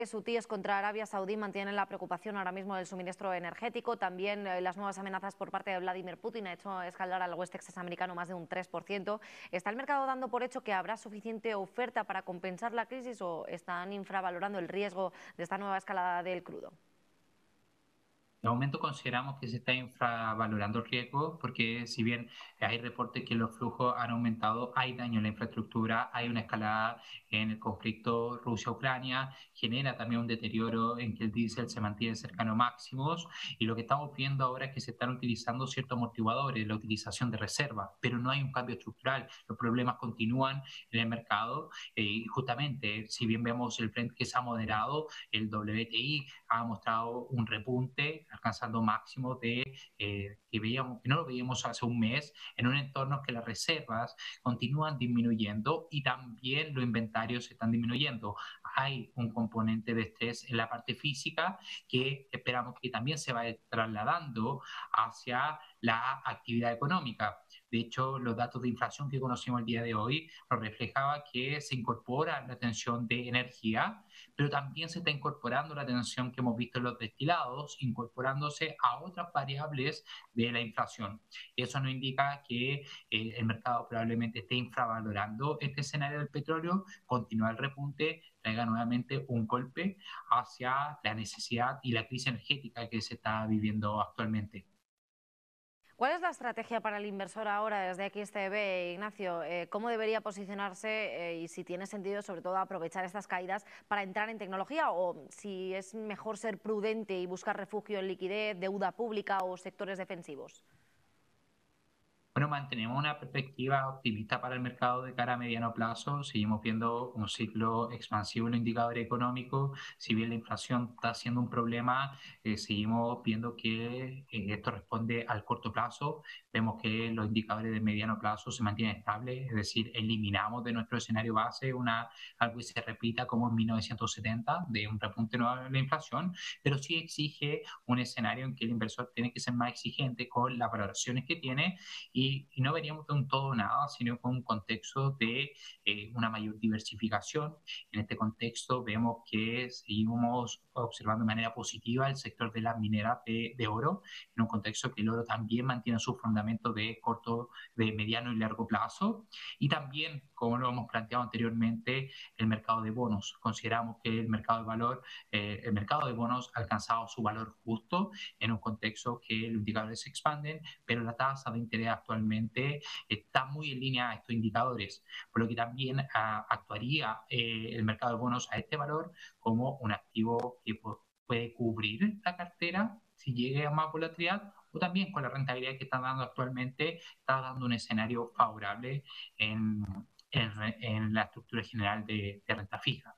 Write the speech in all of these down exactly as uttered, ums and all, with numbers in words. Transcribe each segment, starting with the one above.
Hutíes contra Arabia Saudí mantienen la preocupación ahora mismo del suministro energético. También eh, las nuevas amenazas por parte de Vladimir Putin ha hecho escalar al West Texas americano más de un tres por ciento. ¿Está el mercado dando por hecho que habrá suficiente oferta para compensar la crisis o están infravalorando el riesgo de esta nueva escalada del crudo? De momento consideramos que se está infravalorando el riesgo porque si bien hay reportes que los flujos han aumentado, hay daño en la infraestructura, hay una escalada en el conflicto Rusia-Ucrania, genera también un deterioro en que el diésel se mantiene cercano a máximos y lo que estamos viendo ahora es que se están utilizando ciertos amortiguadores, la utilización de reservas, pero no hay un cambio estructural, los problemas continúan en el mercado eh, y justamente si bien vemos el Brent que se ha moderado, el W T I ha mostrado un repunte alcanzando máximos de eh, que veíamos que no lo veíamos hace un mes en un entorno que las reservas continúan disminuyendo y también los inventarios están disminuyendo. Hay un componente de estrés en la parte física que esperamos que también se vaya trasladando hacia la actividad económica. De hecho, los datos de inflación que conocimos el día de hoy nos reflejaba que se incorpora la tensión de energía, pero también se está incorporando la tensión que hemos visto en los destilados, incorporándose a otras variables de la inflación. Eso nos indica que eh, el mercado probablemente esté infravalorando este escenario del petróleo, continúa el repunte, traiga nuevamente un golpe hacia la necesidad y la crisis energética que se está viviendo actualmente. ¿Cuál es la estrategia para el inversor ahora desde X T B, Ignacio? Eh, ¿Cómo debería posicionarse eh, y si tiene sentido sobre todo aprovechar estas caídas para entrar en tecnología o si es mejor ser prudente y buscar refugio en liquidez, deuda pública o sectores defensivos? Bueno, mantenemos una perspectiva optimista para el mercado de cara a mediano plazo. Seguimos viendo un ciclo expansivo en los indicadores económicos. Si bien la inflación está siendo un problema, eh, seguimos viendo que eh, esto responde al corto plazo. Vemos que los indicadores de mediano plazo se mantienen estables, es decir, eliminamos de nuestro escenario base una, algo que se repita como en mil novecientos setenta, de un repunte nuevo de la inflación, pero sí exige un escenario en que el inversor tiene que ser más exigente con las valoraciones que tiene y, y no veníamos de un todo o nada, sino con un contexto de eh, una mayor diversificación. En este contexto vemos que seguimos observando de manera positiva el sector de las mineras de, de oro, en un contexto que el oro también mantiene su fundamento de corto, de mediano y largo plazo, y también, como lo hemos planteado anteriormente, el mercado de bonos. Consideramos que el mercado de valor, eh, el mercado de bonos ha alcanzado su valor justo en un contexto que los indicadores se expanden, pero la tasa de interés actualmente está muy en línea a estos indicadores, por lo que también uh, actuaría eh, el mercado de bonos a este valor como un activo que puede cubrir la cartera si llegue a más volatilidad o también con la rentabilidad que está dando actualmente, está dando un escenario favorable en, en, en la estructura general de, de renta fija.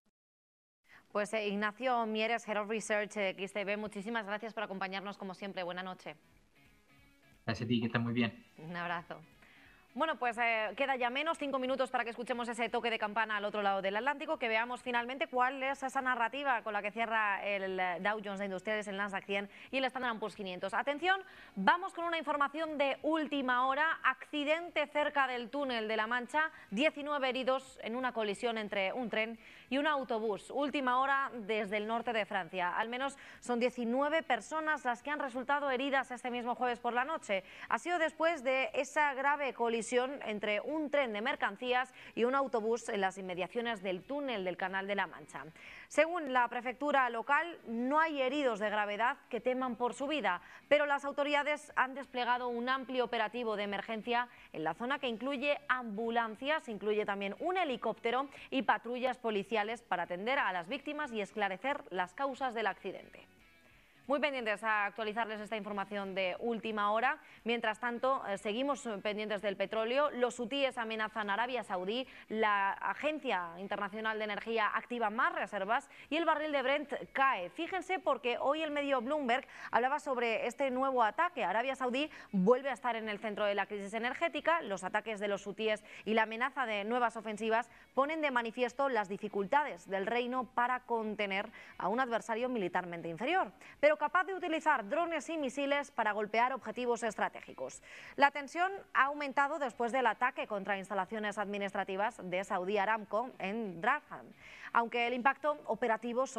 Pues eh, Ignacio Mieres, Head of Research de X T B, muchísimas gracias por acompañarnos como siempre. Buena noche. Gracias a ti, que estás muy bien. Un abrazo. Bueno, pues eh, queda ya menos, cinco minutos para que escuchemos ese toque de campana al otro lado del Atlántico, que veamos finalmente cuál es esa narrativa con la que cierra el Dow Jones de Industriales, el Nasdaq cien y el Standard and Poor's quinientos. Atención, vamos con una información de última hora. Accidente cerca del túnel de la Mancha, diecinueve heridos en una colisión entre un tren y un autobús. Última hora desde el norte de Francia. Al menos son diecinueve personas las que han resultado heridas este mismo jueves por la noche. Ha sido después de esa grave colisión entre un tren de mercancías y un autobús en las inmediaciones del túnel del Canal de la Mancha. Según la prefectura local, no hay heridos de gravedad que teman por su vida, pero las autoridades han desplegado un amplio operativo de emergencia en la zona que incluye ambulancias, incluye también un helicóptero y patrullas policiales para atender a las víctimas y esclarecer las causas del accidente. Muy pendientes a actualizarles esta información de última hora. Mientras tanto, eh, seguimos pendientes del petróleo. Los hutíes amenazan a Arabia Saudí, la Agencia Internacional de Energía activa más reservas y el barril de Brent cae. Fíjense porque hoy el medio Bloomberg hablaba sobre este nuevo ataque. Arabia Saudí vuelve a estar en el centro de la crisis energética. Los ataques de los hutíes y la amenaza de nuevas ofensivas ponen de manifiesto las dificultades del reino para contener a un adversario militarmente inferior, pero capaz de utilizar drones y misiles para golpear objetivos estratégicos. La tensión ha aumentado después del ataque contra instalaciones administrativas de Saudi Aramco en Dhahran, aunque el impacto operativo